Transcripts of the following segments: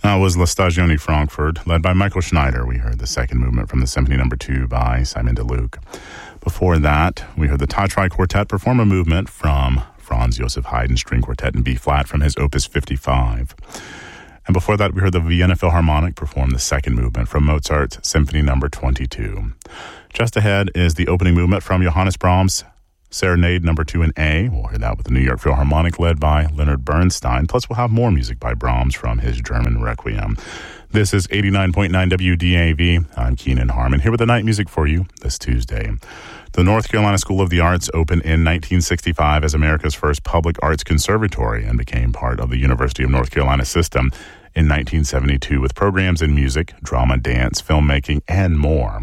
That was La Stagione Frankfurt, led by Michael Schneider. We heard the second movement from the Symphony No. 2 by Simon DeLuc. Before that, we heard the Tatrai Quartet perform a movement from Franz Joseph Haydn String Quartet in B-flat from his Opus 55. And before that, we heard the Vienna Philharmonic perform the second movement from Mozart's Symphony No. 22. Just ahead is the opening movement from Johannes Brahms' Serenade No. 2 in A. We'll hear that with the New York Philharmonic led by Leonard Bernstein. Plus, we'll have more music by Brahms from his German Requiem. This is 89.9 WDAV. I'm Keenan Harmon, here with the night music for you this Tuesday. The North Carolina School of the Arts opened in 1965 as America's first public arts conservatory and became part of the University of North Carolina system in 1972 with programs in music, drama, dance, filmmaking, and more.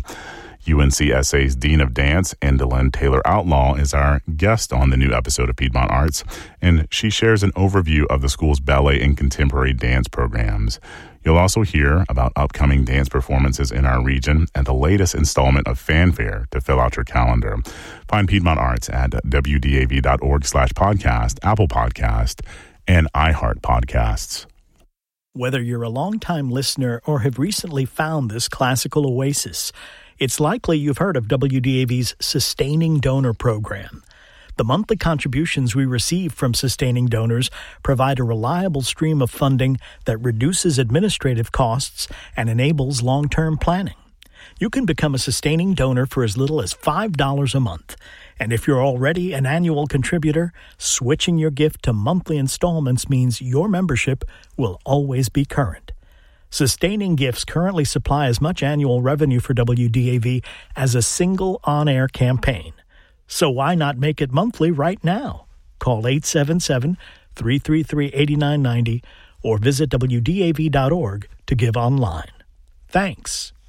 UNCSA's Dean of Dance, Endalyn Taylor Outlaw, is our guest on the new episode of Piedmont Arts, and she shares an overview of the school's ballet and contemporary dance programs. You'll also hear about upcoming dance performances in our region and the latest installment of Fanfare to fill out your calendar. Find Piedmont Arts at wdav.org/podcast, Apple Podcast, and iHeart Podcasts. Whether you're a longtime listener or have recently found this classical oasis, it's likely you've heard of WDAV's Sustaining Donor Program. The monthly contributions we receive from sustaining donors provide a reliable stream of funding that reduces administrative costs and enables long-term planning. You can become a sustaining donor for as little as $5 a month. And if you're already an annual contributor, switching your gift to monthly installments means your membership will always be current. Sustaining gifts currently supply as much annual revenue for WDAV as a single on-air campaign. So why not make it monthly right now? Call 877-333-8990 or visit WDAV.org to give online. Thanks.